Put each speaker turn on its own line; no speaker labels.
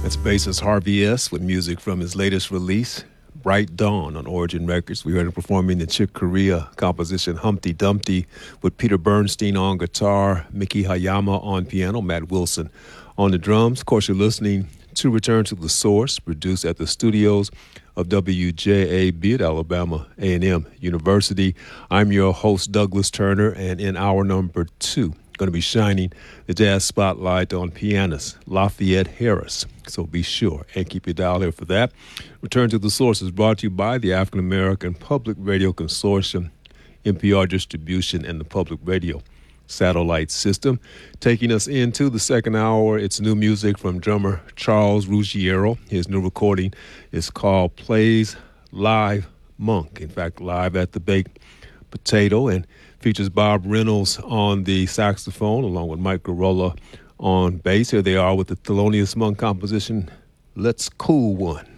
That's bassist Harvey S. with music from his latest release, Bright Dawn, on Origin Records. We heard him performing the Chick Corea composition Humpty Dumpty with Peter Bernstein on guitar, Miki Hayama on piano, Matt Wilson on the drums. Of course, you're listening to Return to the Source, produced at the studios of WJAB at Alabama A&M University. I'm your host, Douglas Turner, and in hour number 2, going to be shining the jazz spotlight on pianist Lafayette Harris. So be sure and keep your dial here for that. Return to the Source is brought to you by the African American Public Radio Consortium, NPR Distribution, and the Public Radio Satellite System. Taking us into the second hour, it's new music from drummer Charles Ruggiero. His new recording is called Plays Live Monk. In fact, live at the Baked Potato, and features Bob Reynolds on the saxophone along with Mike Garola on bass. Here they are with the Thelonious Monk composition, Let's Cool One.